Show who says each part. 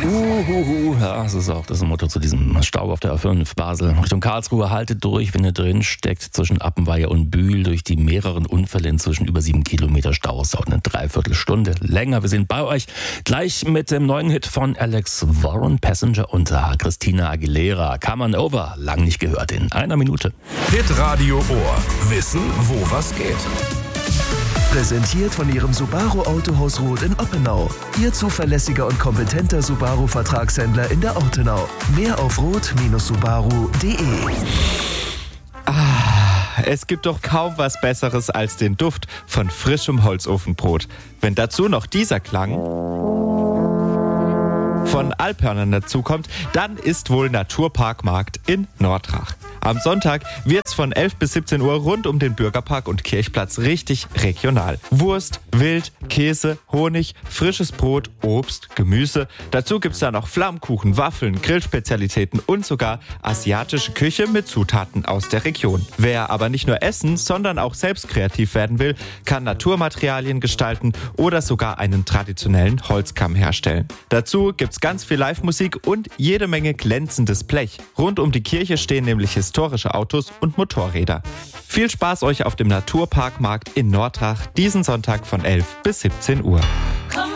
Speaker 1: Ja, das ist auch das Motto zu diesem Stau auf der A5 Basel. Richtung Karlsruhe, haltet durch, wenn ihr drin steckt. Zwischen Appenweier und Bühl durch die mehreren Unfälle inzwischen über 7 Kilometer Stau. Es dauert eine Dreiviertelstunde länger. Wir sind bei euch gleich mit dem neuen Hit von Alex Warren, Passenger, und Christina Aguilera. Come on over, lang nicht gehört, in einer Minute.
Speaker 2: Hitradio Ohr. Wissen, wo was geht.
Speaker 3: Präsentiert von Ihrem Subaru Autohaus Roth in Oppenau. Ihr zuverlässiger und kompetenter Subaru-Vertragshändler in der Ortenau. Mehr auf roth-subaru.de.
Speaker 4: Es gibt doch kaum was Besseres als den Duft von frischem Holzofenbrot. Wenn dazu noch dieser Klang von Alphörnern dazukommt, dann ist wohl Naturparkmarkt in Nordrach. Am Sonntag wird's von 11 bis 17 Uhr rund um den Bürgerpark und Kirchplatz richtig regional. Wurst, Wild, Käse, Honig, frisches Brot, Obst, Gemüse. Dazu gibt's da noch Flammkuchen, Waffeln, Grillspezialitäten und sogar asiatische Küche mit Zutaten aus der Region. Wer aber nicht nur essen, sondern auch selbst kreativ werden will, kann Naturmaterialien gestalten oder sogar einen traditionellen Holzkamm herstellen. Dazu gibt's ganz viel Live-Musik und jede Menge glänzendes Blech. Rund um die Kirche stehen nämlich historische Autos und Motorräder. Viel Spaß euch auf dem Naturparkmarkt in Nordrach diesen Sonntag von 11 bis 17 Uhr.